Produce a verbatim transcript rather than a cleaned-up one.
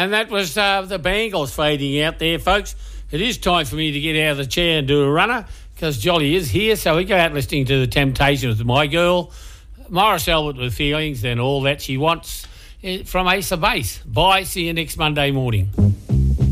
And that was uh, the Bangles fading out there, folks. It is time for me to get out of the chair and do a runner because Jolly is here. So we go out listening to The Temptations with My Girl, Morris Albert with Feelings, and All That She Wants from Ace of Base. Bye. See you next Monday morning.